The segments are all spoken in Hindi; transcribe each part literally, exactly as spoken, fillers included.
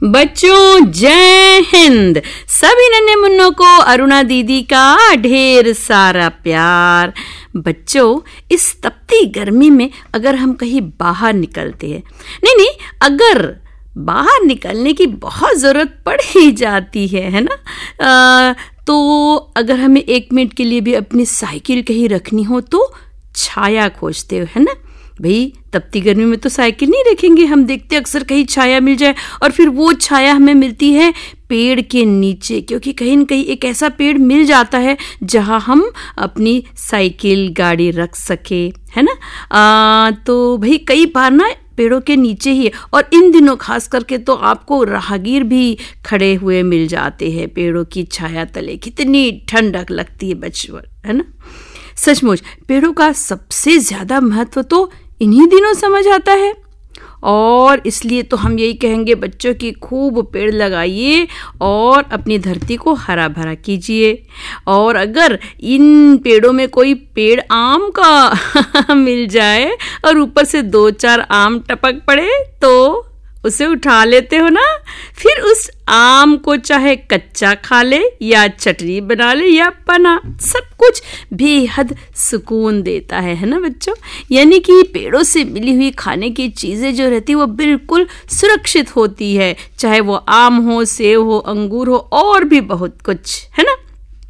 बच्चों जय हिंद। सभी नन्हे मुन्नों को अरुणा दीदी का ढेर सारा प्यार। बच्चों, इस तपती गर्मी में अगर हम कहीं बाहर निकलते हैं, नहीं नहीं अगर बाहर निकलने की बहुत ज़रूरत पड़ ही जाती है है ना, आ, तो अगर हमें एक मिनट के लिए भी अपनी साइकिल कहीं रखनी हो तो छाया खोजते हो, है ना भाई। तपती गर्मी में तो साइकिल नहीं रखेंगे, हम देखते अक्सर कहीं छाया मिल जाए, और फिर वो छाया हमें मिलती है पेड़ के नीचे, क्योंकि कहीं न कहीं एक ऐसा पेड़ मिल जाता है जहां हम अपनी साइकिल गाड़ी रख सके, है ना। आ, तो भाई कई बार ना पेड़ों के नीचे ही, और इन दिनों खास करके तो आपको राहगीर भी खड़े हुए मिल जाते हैं पेड़ों की छाया तले। कितनी ठंडक लगती है बच्चों, है ना। सचमुच पेड़ों का सबसे ज्यादा महत्व तो इन्हीं दिनों समझ आता है, और इसलिए तो हम यही कहेंगे बच्चों की खूब पेड़ लगाइए और अपनी धरती को हरा भरा कीजिए। और अगर इन पेड़ों में कोई पेड़ आम का मिल जाए और ऊपर से दो चार आम टपक पड़े तो उसे उठा लेते हो ना, फिर उस आम को चाहे कच्चा खा ले या चटनी बना ले या पना, सब कुछ बेहद सुकून देता है, है ना बच्चों। यानी कि पेड़ों से मिली हुई खाने की चीज़ें जो रहती है वो बिल्कुल सुरक्षित होती है, चाहे वो आम हो, सेब हो, अंगूर हो, और भी बहुत कुछ, है ना।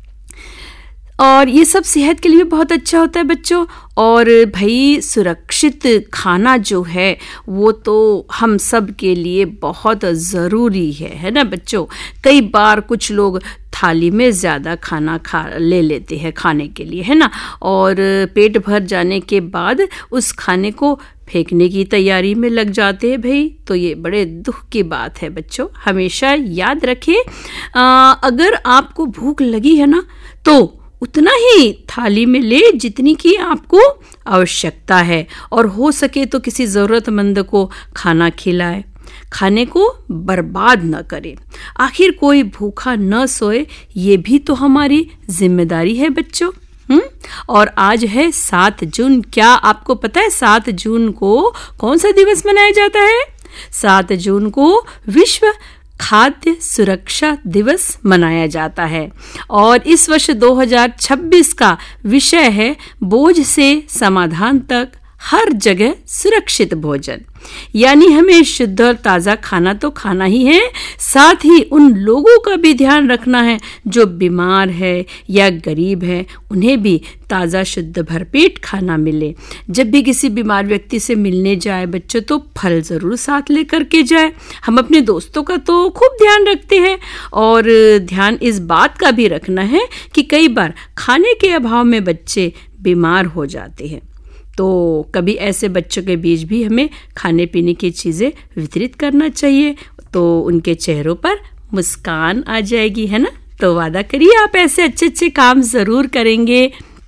और ये सब सेहत के लिए बहुत अच्छा होता है बच्चों। और भाई सुरक्षित खाना जो है वो तो हम सब के लिए बहुत ज़रूरी है, है ना बच्चों। कई बार कुछ लोग थाली में ज़्यादा खाना खा ले लेते हैं खाने के लिए, है ना, और पेट भर जाने के बाद उस खाने को फेंकने की तैयारी में लग जाते हैं भाई। तो ये बड़े दुख की बात है बच्चों। हमेशा याद रखें, अगर आपको भूख लगी है ना तो उतना ही थाली में ले जितनी की आपको आवश्यकता है, और हो सके तो किसी ज़रूरतमंद को खाना खिलाए। खाने को बर्बाद न करें। आखिर कोई भूखा न सोए, ये भी तो हमारी जिम्मेदारी है बच्चों। हम्म और आज है सात जून। क्या आपको पता है सात जून को कौन सा दिवस मनाया जाता है? सात जून को विश्व खाद्य सुरक्षा दिवस मनाया जाता है, और इस वर्ष दो हज़ार छब्बीस का विषय है बोझ से समाधान तक हर जगह सुरक्षित भोजन। यानी हमें शुद्ध और ताज़ा खाना तो खाना ही है, साथ ही उन लोगों का भी ध्यान रखना है जो बीमार है या गरीब है, उन्हें भी ताज़ा शुद्ध भरपेट खाना मिले। जब भी किसी बीमार व्यक्ति से मिलने जाए बच्चों तो फल ज़रूर साथ लेकर के जाए। हम अपने दोस्तों का तो खूब ध्यान रखते हैं, और ध्यान इस बात का भी रखना है कि कई बार खाने के अभाव में बच्चे बीमार हो जाते हैं, तो कभी ऐसे बच्चों के बीच भी हमें खाने पीने की चीज़ें वितरित करना चाहिए, तो उनके चेहरों पर मुस्कान आ जाएगी, है ना। तो वादा करिए आप ऐसे अच्छे अच्छे काम ज़रूर करेंगे।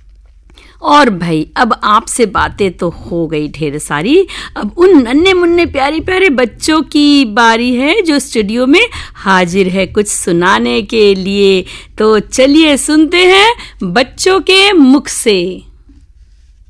और भाई अब आपसे बातें तो हो गई ढेर सारी, अब उन नन्हे मुन्ने प्यारे प्यारे बच्चों की बारी है जो स्टूडियो में हाजिर है कुछ सुनाने के लिए। तो चलिए सुनते हैं बच्चों के मुख से।